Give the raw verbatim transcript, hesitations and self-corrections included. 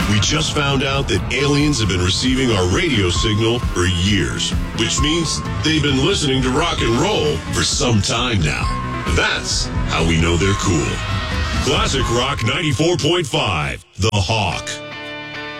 We just found out that aliens have been receiving our radio signal for years, which means they've been listening to rock and roll for some time now. That's how we know they're cool. Classic Rock ninety-four point five, The Hawk.